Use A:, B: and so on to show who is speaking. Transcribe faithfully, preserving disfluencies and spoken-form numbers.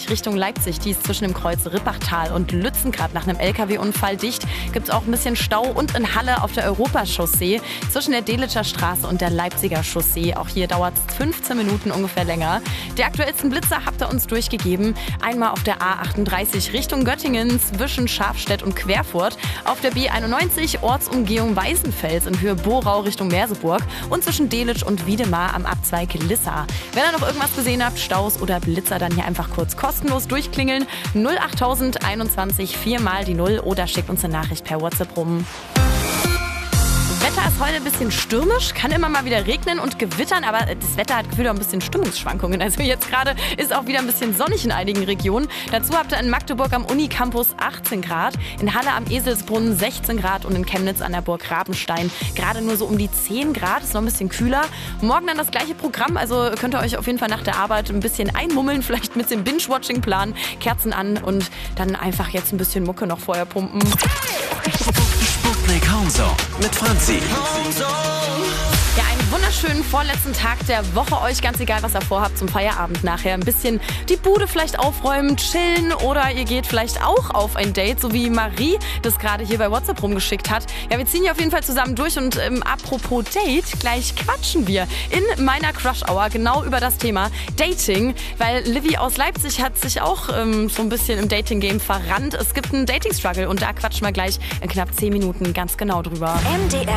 A: neunundneunzig Richtung Leipzig. Die ist zwischen dem Kreuz Rippachtal und Lützen gerade nach einem L K W-Unfall dicht. Gibt es auch ein bisschen Stau und in Halle auf der Europachaussee zwischen der Delitscher Straße und der Leipziger Chaussee. Auch hier dauert es fünfzehn Minuten ungefähr länger. Die aktuellsten Blitzer habt ihr uns durchgegeben. Einmal auf der A achtunddreißig Richtung Göttingen zwischen Schafstedt und Querfurt. Auf der B einundneunzig Ortsumgehung Weißenfels in Höhe Borau Richtung Merseburg. Und zwischen Delitzsch und Wiedemar am Abzweig Lissa. Wenn ihr noch irgendwas gesehen habt, Staus oder Blitzer, dann hier einfach kurz kostenlos durchklingeln. null achttausend einundzwanzig vier mal die null oder schickt uns eine Nachricht per WhatsApp rum. Wetter ist heute ein bisschen stürmisch, kann immer mal wieder regnen und gewittern, aber das Wetter hat gefühlt auch ein bisschen Stimmungsschwankungen. Also jetzt gerade ist auch wieder ein bisschen sonnig in einigen Regionen. Dazu habt ihr in Magdeburg am Unicampus achtzehn Grad, in Halle am Eselsbrunnen sechzehn Grad und in Chemnitz an der Burg Rabenstein gerade nur so um die zehn Grad, ist noch ein bisschen kühler. Morgen dann das gleiche Programm, also könnt ihr euch auf jeden Fall nach der Arbeit ein bisschen einmummeln, vielleicht mit dem Binge-Watching-Plan, Kerzen an und dann einfach jetzt ein bisschen Mucke noch vorher pumpen.
B: Sputnik Homezone mit Franzi.
A: Ja, einen wunderschönen vorletzten Tag der Woche euch, ganz egal, was ihr vorhabt zum Feierabend nachher. Ein bisschen die Bude vielleicht aufräumen, chillen oder ihr geht vielleicht auch auf ein Date, so wie Marie das gerade hier bei WhatsApp rumgeschickt hat. Ja, wir ziehen hier auf jeden Fall zusammen durch und ähm, apropos Date, gleich quatschen wir in meiner Crush Hour genau über das Thema Dating, weil Livy aus Leipzig hat sich auch ähm, so ein bisschen im Dating-Game verrannt. Es gibt einen Dating-Struggle und da quatschen wir gleich in knapp zehn Minuten ganz genau drüber.
C: M D R